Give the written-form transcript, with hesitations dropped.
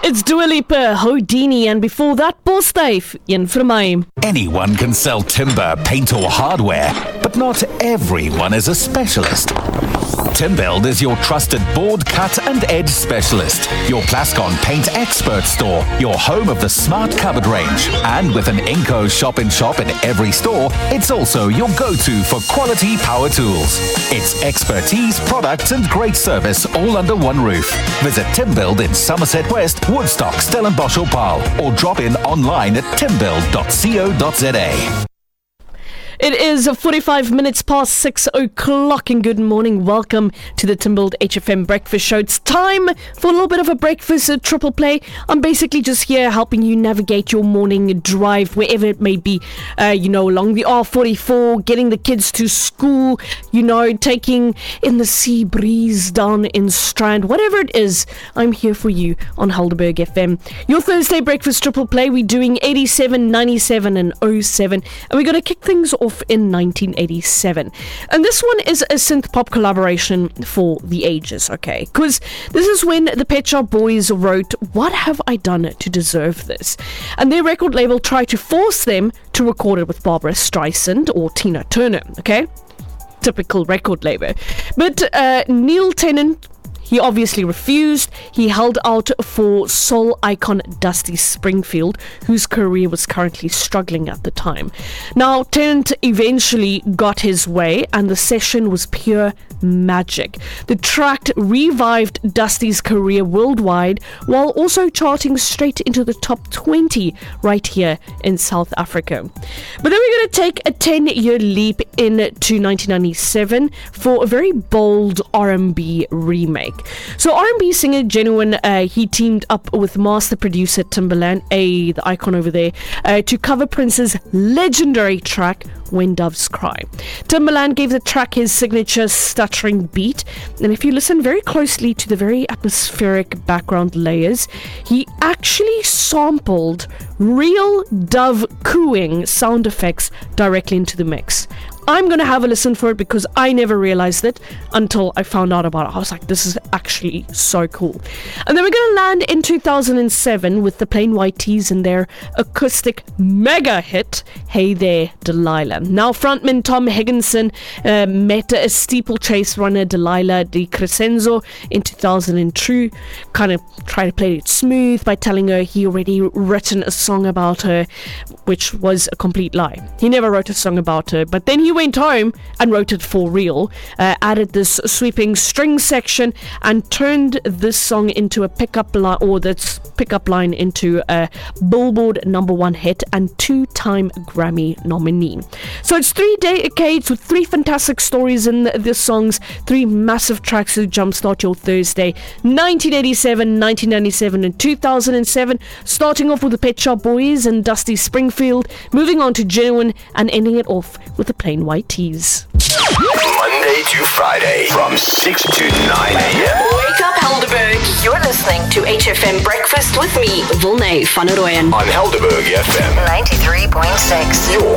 It's Dua Lipa, Houdini, and before that, Borsduyf, een vir my. Anyone can sell timber, paint or hardware, but not everyone is a specialist. Timbuild is your trusted board, cut and edge specialist, your Plascon paint expert store, your home of the smart cupboard range. And with an Inco shop-in-shop in every store, it's also your go-to for quality power tools. It's expertise, products and great service all under one roof. Visit Timbuild in Somerset West, Woodstock, Stellenbosch or Paarl, or drop in online at timbuild.co.za. It is 45 minutes past 6 o'clock and good morning. Welcome to the Timbuild HFM Breakfast Show. It's time for a little bit of a breakfast triple play. I'm basically just here helping you navigate your morning drive, wherever it may be, along the R44, getting the kids to school, taking in the sea breeze down in Strand, whatever it is, I'm here for you on Helderberg FM. Your Thursday breakfast triple play, we're doing 87, 97 and 07, and we're going to kick things off in 1987. And this one is a synth pop collaboration for the ages, okay? Because this is when the Pet Shop Boys wrote, "What have I done to deserve this?" And their record label tried to force them to record it with Barbara Streisand or Tina Turner, okay? Typical record label. But Neil Tennant, he obviously refused. He held out for soul icon Dusty Springfield, whose career was currently struggling at the time. Now, Tennant eventually got his way, and the session was pure magic. The track revived Dusty's career worldwide, while also charting straight into the top 20 right here in South Africa. But then we're going to take a 10-year leap into 1997 for a very bold R&B remake. So R&B singer Genuine, he teamed up with master producer Timbaland, the icon over there, to cover Prince's legendary track When Doves Cry. Timbaland gave the track his signature stuttering beat, and if you listen very closely to the very atmospheric background layers, he actually sampled real dove cooing sound effects directly into the mix. I'm going to have a listen for it because I never realized it until I found out about it. I was like, this is actually so cool. And then we're going to land in 2007 with the Plain White T's and their acoustic mega hit, Hey There, Delilah. Now, frontman Tom Higginson met a steeplechase runner, Delilah Di Crescenzo, in 2002, kind of tried to play it smooth by telling her he already written a song about her, which was a complete lie. He never wrote a song about her, but then he went home and wrote it for real, added this sweeping string section and turned this song into a pickup line, or this pickup line into a Billboard #1 hit and 2-time Grammy nominee. So it's 3 decades with 3 fantastic stories in the songs, 3 massive tracks to jumpstart your Thursday. 1987, 1997 and 2007, starting off with the Pet Shop Boys and Dusty Springfield, moving on to Genuine and ending it off with the Plain White T's. Monday to Friday from 6 to 9 a.m. Wake up, Helderberg. You're listening to HFM Breakfast with me, Wilne van der Rooyen. On Helderberg FM 93.6. Your